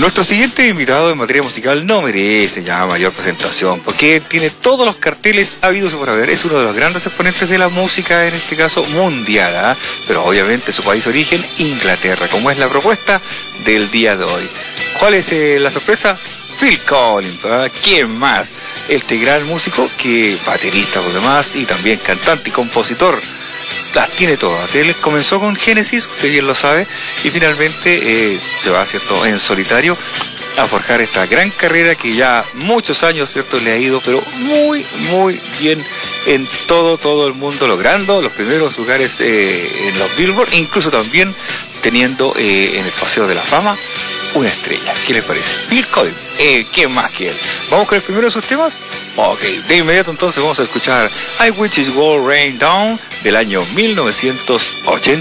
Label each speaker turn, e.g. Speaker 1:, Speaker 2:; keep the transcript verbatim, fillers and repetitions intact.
Speaker 1: Nuestro siguiente invitado en materia musical no merece ya mayor presentación, porque tiene todos los carteles habidos y por haber. Es uno de los grandes exponentes de la música, en este caso mundial, ¿eh? Pero obviamente su país de origen, Inglaterra, como es la propuesta del día de hoy. ¿Cuál es eh, la sorpresa? Phil Collins, ¿eh? ¿Quién más? Este gran músico, que baterista por demás, y también cantante y compositor. Las tiene todas. Él comenzó con Genesis, usted bien lo sabe, y finalmente eh, se va, ¿cierto?, en solitario a forjar esta gran carrera que ya muchos años, ¿cierto?, le ha ido, pero muy, muy bien en todo, todo el mundo, logrando los primeros lugares eh, en los Billboard, incluso también teniendo eh, en el Paseo de la Fama una estrella. ¿Qué les parece? Phil Collins, eh, ¿quién más que él? ¿Vamos con el primero de sus temas? Ok, de inmediato entonces vamos a escuchar I Wish It Would Rain Down del año mil novecientos ochenta.